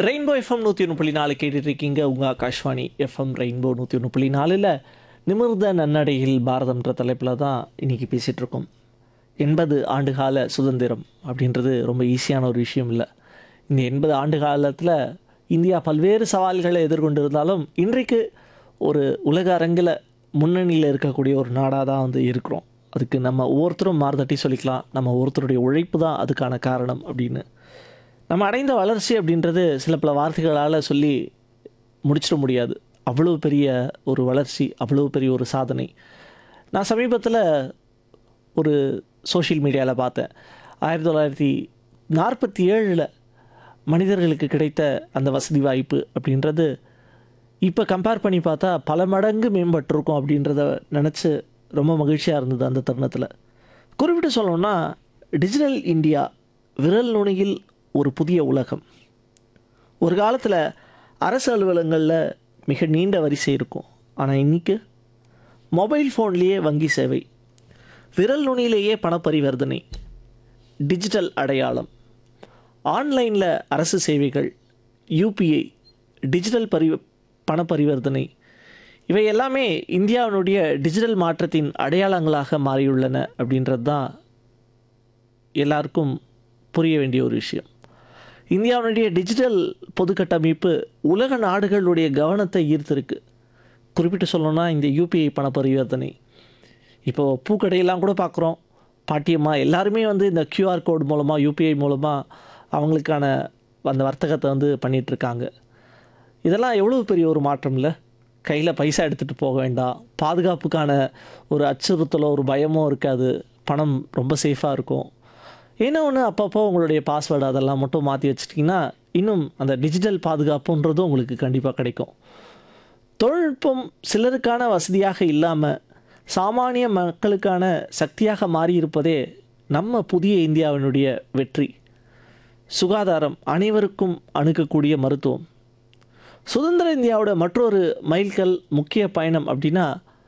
Rainbow FM 101.4 கேட்டுட்டு இருக்கீங்க. உங்கள் ஆகாஷ்வாணி எஃப்எம் ரெயின்போ 101.4ல் நிமிர்ந்த நன்னடையில் பாரதம்ன்ற தலைப்பில் தான் இன்றைக்கி பேசிகிட்டு இருக்கோம். 80 ஆண்டுகால சுதந்திரம் அப்படின்றது ரொம்ப ஈஸியான ஒரு விஷயம் இல்லை. இந்த 80 ஆண்டு காலத்தில் இந்தியா பல்வேறு சவால்களை எதிர்கொண்டு இருந்தாலும் இன்றைக்கு ஒரு உலக அரங்கில் முன்னணியில் இருக்கக்கூடிய ஒரு நாடாக தான் வந்து இருக்கிறோம். அதுக்கு நம்ம ஒவ்வொருத்தரும் மாறுதட்டி சொல்லிக்கலாம், நம்ம ஒவ்வொருத்தருடைய உழைப்பு தான் அதுக்கான காரணம் அப்படின்னு. நம்ம அடைந்த வளர்ச்சி அப்படின்றது சில பல வார்த்தைகளால் சொல்லி முடிச்சிட முடியாது. அவ்வளோ பெரிய ஒரு வளர்ச்சி, அவ்வளோ பெரிய ஒரு சாதனை. நான் சமீபத்தில் ஒரு சோஷியல் மீடியாவில் பார்த்தேன். 1947 மனிதர்களுக்கு கிடைத்த அந்த வசதி வாய்ப்பு அப்படின்றது இப்போ கம்பேர் பண்ணி பார்த்தா பல மடங்கு மேம்பட்டிருக்கும் அப்படின்றத நினச்சி ரொம்ப மகிழ்ச்சியாக இருந்தது அந்த தருணத்தில். குறிப்பிட்டு சொல்லணும்னா, டிஜிட்டல் இந்தியா, விரல் நுனியில் ஒரு புதிய உலகம். ஒரு காலத்தில் அரசு அலுவலகங்களில் மிக நீண்ட வரிசை இருக்கும். ஆனால் இன்றைக்கி மொபைல் ஃபோன்லேயே வங்கி சேவை, விரல் நுனியிலேயே பணப்பரிவர்த்தனை, டிஜிட்டல் அடையாளம், ஆன்லைனில் அரசு சேவைகள், யூபிஐ, டிஜிட்டல் பண பரிவர்த்தனை, இவை எல்லாமே இந்தியாவினுடைய டிஜிட்டல் மாற்றத்தின் அடையாளங்களாக மாறியுள்ளன அப்படின்றது தான் எல்லாருக்கும் புரிய வேண்டிய ஒரு விஷயம். இந்தியாவுடைய டிஜிட்டல் பொது கட்டமைப்பு உலக நாடுகளுடைய கவனத்தை ஈர்த்திருக்கு. குறிப்பிட்டு சொல்லணும்னா, இந்த யூபிஐ பண பரிவர்த்தனை, இப்போது பூக்கடையெல்லாம் கூட பார்க்குறோம். பாட்டியம்மா எல்லாருமே வந்து இந்த கியூஆர் கோட் மூலமாக, யூபிஐ மூலமாக அவங்களுக்கான அந்த வர்த்தகத்தை வந்து பண்ணிகிட்ருக்காங்க. இதெல்லாம் எவ்வளோ பெரிய ஒரு மாற்றம் இல்லை? கையில் பைசா எடுத்துகிட்டு போக வேண்டாம், பாதுகாப்புக்கான ஒரு அச்சுறுத்தலோ ஒரு பயமோ இருக்காது, பணம் ரொம்ப சேஃபாக இருக்கும். ஏன்னா ஒன்று, அப்பப்போ உங்களுடைய பாஸ்வேர்டு அதெல்லாம் மட்டும் மாற்றி வச்சிட்டிங்கன்னா இன்னும் அந்த டிஜிட்டல் பாதுகாப்புன்றதும் உங்களுக்கு கண்டிப்பாக கிடைக்கும். தொழில்நுட்பம் சிலருக்கான வசதியாக இல்லாமல் சாமானிய மக்களுக்கான சக்தியாக மாறியிருப்பதே நம்ம புதிய இந்தியாவினுடைய வெற்றி. சுகாதாரம், அனைவருக்கும் அணுகக்கூடிய மருத்துவம். சுதந்திர இந்தியாவோட மற்றொரு மைல்கல் முக்கிய பயணம் அப்படின்னா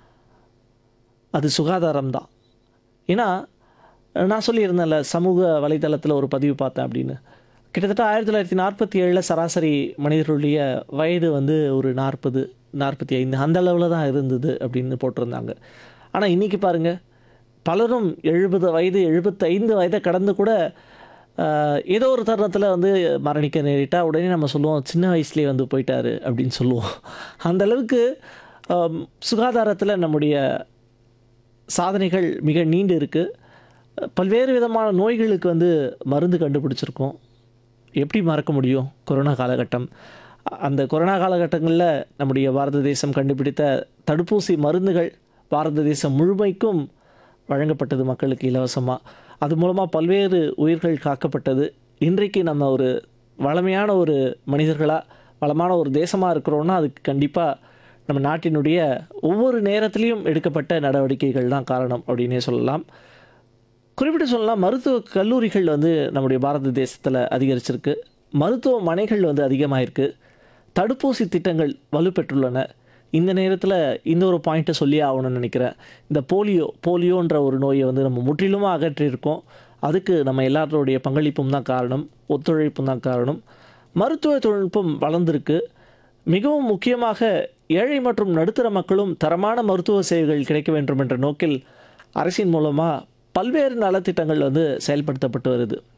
அது சுகாதாரம்தான். ஏன்னா நான் சொல்லியிருந்தேன்ல, சமூக வலைதளத்தில் ஒரு பதிவு பார்த்தேன் அப்படின்னு. கிட்டத்தட்ட 1947 சராசரி மனிதர்களுடைய வயது வந்து ஒரு 40-45 அந்த அளவில் தான் இருந்தது அப்படின்னு போட்டிருந்தாங்க. ஆனால் இன்றைக்கி பாருங்கள், பலரும் 70 வயது 75 வயதை கடந்து கூட ஏதோ ஒரு தருணத்தில் வந்து மரணிக்க நேரிட்டால் உடனே நம்ம சொல்லுவோம், சின்ன வயசுலேயே வந்து போயிட்டாரு அப்படின்னு சொல்லுவோம். அந்தளவுக்கு சுகாதாரத்தில் நம்முடைய சாதனைகள் மிக நீண்டு இருக்குது. பல்வேறு விதமான நோய்களுக்கு வந்து மருந்து கண்டுபிடிச்சிருக்கோம். எப்படி மறக்க முடியும் கொரோனா காலகட்டம்? அந்த கொரோனா காலகட்டங்களில் நம்முடைய பாரத தேசம் கண்டுபிடித்த தடுப்பூசி மருந்துகள் பாரத தேசம் முழுமைக்கும் வழங்கப்பட்டது மக்களுக்கு இலவசமாக. அது மூலமாக பல்வேறு உயிர்கள் காக்கப்பட்டது. இன்றைக்கு நம்ம ஒரு வளமையான ஒரு மனிதர்களாக, வளமான ஒரு தேசமாக இருக்கிறோன்னா அதுக்கு கண்டிப்பாக நம்ம நாட்டினுடைய ஒவ்வொரு நேரத்துலேயும் எடுக்கப்பட்ட நடவடிக்கைகள் தான் காரணம் அப்படின்னே சொல்லலாம். குறிப்பிட்டு சொல்லலாம், மருத்துவ கல்லூரிகள் வந்து நம்முடைய பாரத தேசத்தில் அதிகரிச்சிருக்கு. மருத்துவமனைகள் வந்து அதிகமாகிருக்கு. தடுப்பூசி திட்டங்கள் வலுப்பெற்றுள்ளன. இந்த நேரத்தில் இந்த ஒரு பாயிண்ட்டை சொல்லி ஆகணும்னு நினைக்கிறேன். இந்த போலியோன்ற ஒரு நோயை வந்து நம்ம முற்றிலுமாக அகற்றியிருக்கோம். அதுக்கு நம்ம எல்லாருடைய பங்களிப்பும் தான் காரணம், ஒத்துழைப்பும் தான் காரணம். மருத்துவ தொழில்நுட்பம் வளர்ந்துருக்கு. மிகவும் முக்கியமாக ஏழை மற்றும் நடுத்தர மக்களும் தரமான மருத்துவ சேவைகள் கிடைக்க வேண்டும் என்ற நோக்கில் அரசின் மூலமாக பல்வேறு நலத்திட்டங்கள் வந்து செயல்படுத்தப்பட்டு வருது.